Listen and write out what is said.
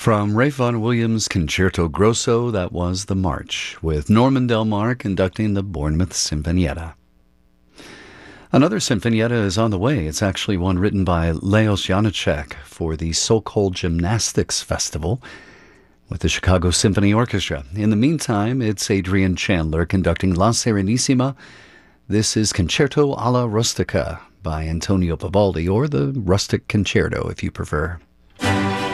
From Ralph Vaughan Williams' Concerto Grosso, that was The March, with Norman Del Mar conducting the Bournemouth Sinfonietta. Another sinfonietta is on the way. It's actually one written by Leos Janáček for the Sokol Gymnastics Festival with the Chicago Symphony Orchestra. In the meantime, it's Adrian Chandler conducting La Serenissima. This is Concerto alla Rustica by Antonio Vivaldi, or the Rustic Concerto if you prefer.